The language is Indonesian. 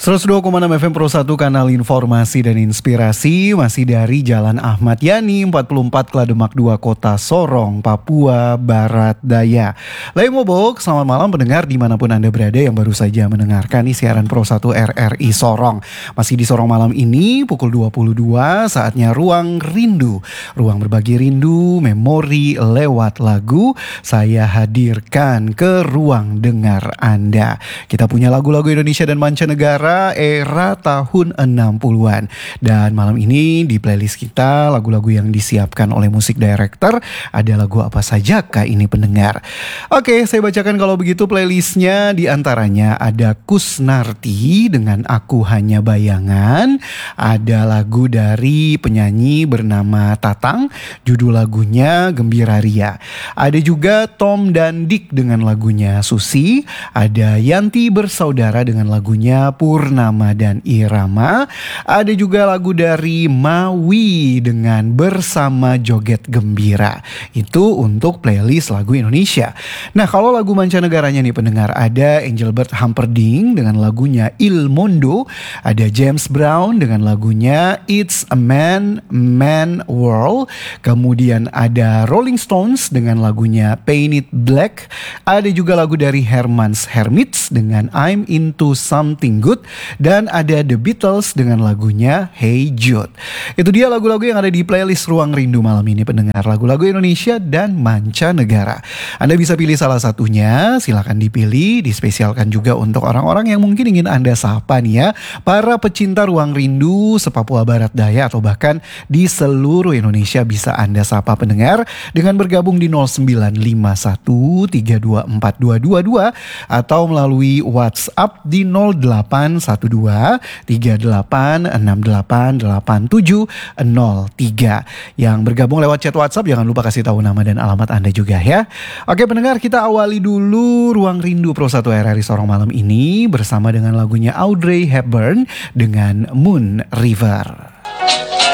102,6 FM Pro 1 kanal informasi dan inspirasi masih dari Jalan Ahmad Yani 44 Klademak 2 Kota Sorong, Papua Barat Daya. Mobok, selamat malam pendengar dimanapun Anda berada yang baru saja mendengarkan siaran Pro 1 RRI Sorong. Masih di Sorong malam ini pukul 22 saatnya Ruang Rindu. Ruang berbagi rindu, memori lewat lagu. Saya hadirkan ke ruang dengar Anda. Kita punya lagu-lagu Indonesia dan mancanegara era tahun 60-an. Dan malam ini di playlist kita lagu-lagu yang disiapkan oleh musik director. Ada lagu apa saja kah ini pendengar? Oke, saya bacakan kalau begitu playlistnya. Di antaranya ada Kusnarti dengan Aku Hanya Bayangan. Ada lagu dari penyanyi bernama Tatang, judul lagunya Gembira Ria. Ada juga Tom dan Dick dengan lagunya Susi. Ada Yanti Bersaudara dengan lagunya Purnama dan Irama. Ada juga lagu dari Mawi dengan Bersama Joget Gembira. Itu untuk playlist lagu Indonesia. Nah, kalau lagu mancanegaranya nih pendengar, ada Engelbert Humperdinck dengan lagunya Il Mondo. Ada James Brown dengan lagunya It's a Man World. Kemudian ada Rolling Stones dengan lagunya Paint It Black. Ada juga lagu dari Herman's Hermits dengan I'm Into Something Good. Dan ada The Beatles dengan lagunya Hey Jude. Itu dia lagu-lagu yang ada di playlist Ruang Rindu malam ini pendengar. Lagu-lagu Indonesia dan mancanegara. Anda bisa pilih salah satunya, silakan dipilih. Dispesialkan juga untuk orang-orang yang mungkin ingin Anda sapa nih ya. Para pecinta Ruang Rindu se-Papua Barat Daya atau bahkan di seluruh Indonesia bisa Anda sapa pendengar dengan bergabung di 0951324222 atau melalui WhatsApp di 081238688703. Yang bergabung lewat chat WhatsApp jangan lupa kasih tahu nama dan alamat Anda juga ya. Oke pendengar, kita awali dulu Ruang Rindu Pro 1 RRI Sorong malam ini bersama dengan lagunya Audrey Hepburn dengan Moon River.